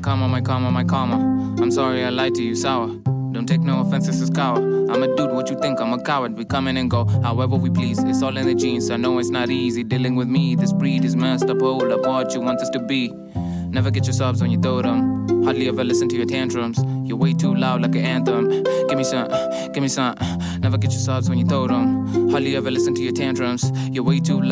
karma, my karma, my karma. I'm sorry I lied to you, sour. Don't take no offense, this is cower. I'm a dude, what you think? I'm a coward. We come in and go however we please. It's all in the genes, I know it's not easy dealing with me. This breed is messed up, hold up what you want us to be. Never get your sobs when you throw them. Hardly ever listen to your tantrums. You're way too loud like an anthem. Give me some, give me some. Never get your sobs when you throw them. Hardly ever listen to your tantrums. You're way too loud.